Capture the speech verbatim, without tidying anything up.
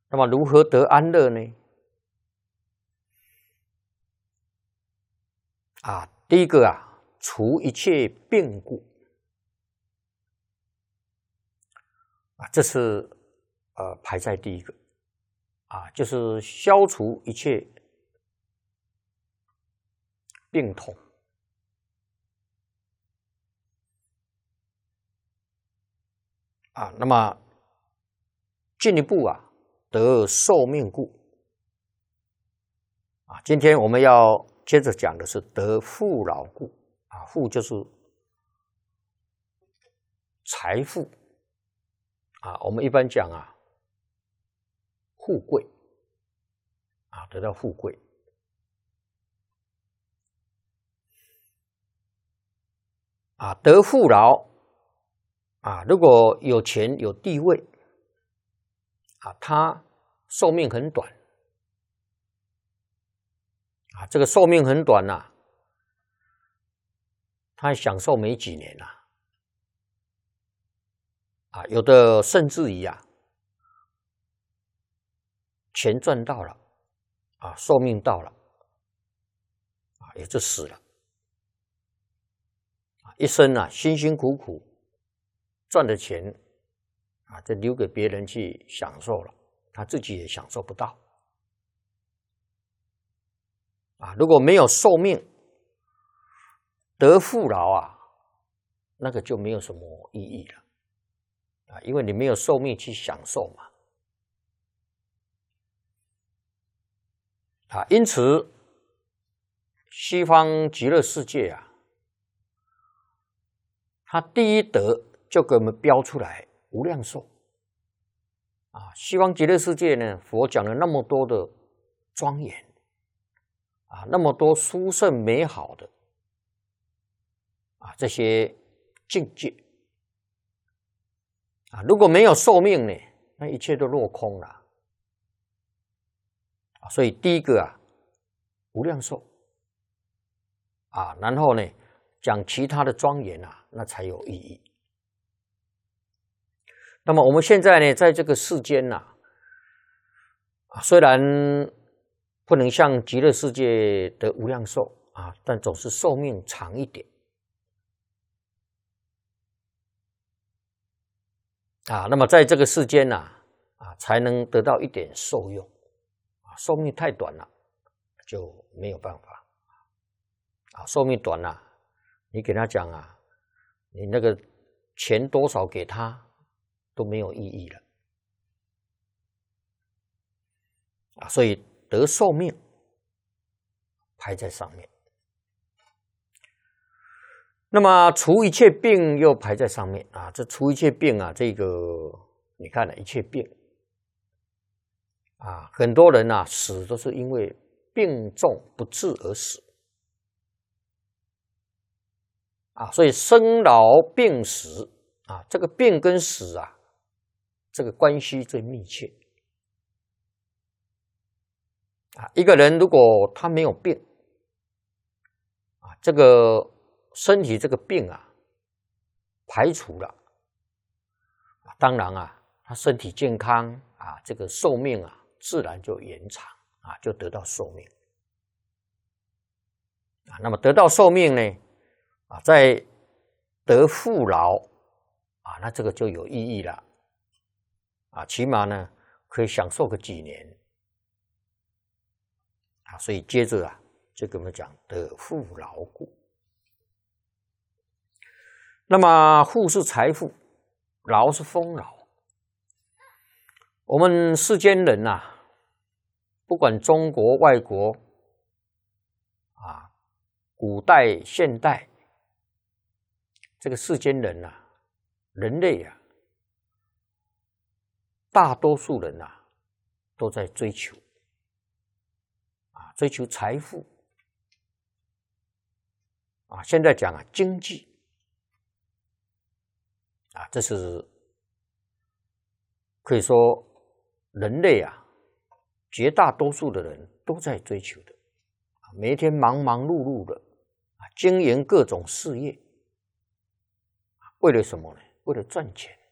那么如何得安乐呢？啊，第一个啊，除一切病故啊，这是呃排在第一个啊，就是消除一切病痛。啊，那么进一步啊，得寿命故啊。今天我们要接着讲的是得富饶故啊，富就是财富啊，我们一般讲啊，富贵啊，得到富贵啊，得富饶。啊，如果有钱有地位，啊，他寿命很短，啊，这个寿命很短呐、啊，他享受没几年呐、啊，啊，有的甚至于啊，钱赚到了，啊，寿命到了，啊，也就死了，啊，一生啊辛辛苦苦赚的钱啊，这留给别人去享受了，他自己也享受不到。啊，如果没有寿命，得富饶啊，那个就没有什么意义了啊，因为你没有寿命去享受嘛。啊，因此西方极乐世界啊，它第一德就给我们标出来无量寿啊。西方极乐世界呢，佛讲了那么多的庄严啊，那么多殊胜美好的啊这些境界啊，如果没有寿命呢，那一切都落空了啊。所以第一个啊，无量寿啊，然后呢，讲其他的庄严啊，那才有意义。那么我们现在呢，在这个世间呐、啊，虽然不能像极乐世界的无量寿啊，但总是寿命长一点啊。那么在这个世间呐、啊，啊，才能得到一点受用啊。寿命太短了，就没有办法啊。寿命短了，你给他讲啊，你那个钱多少给他都没有意义了啊。所以得寿命排在上面，那么除一切病又排在上面啊。这除一切病啊，这个你看了一切病啊，很多人啊死都是因为病重不治而死啊。所以生老病死啊，这个病跟死啊，这个关系最密切啊。一个人如果他没有病啊，这个身体这个病啊排除了，当然啊，他身体健康啊，这个寿命啊自然就延长啊，就得到寿命啊。那么得到寿命呢啊，在得富饶啊，那这个就有意义了啊，起码呢可以享受个几年啊。所以接着啊，就跟我们讲得富饶故。那么富是财富，饶是丰饶。我们世间人呐、啊，不管中国、外国啊，古代、现代，这个世间人呐、啊，人类啊，大多数人呐、啊，都在追求啊，追求财富啊。现在讲啊，经济啊，这是可以说人类啊，绝大多数的人都在追求的啊，每一天忙忙碌碌的啊，经营各种事业，为了什么呢？为了赚钱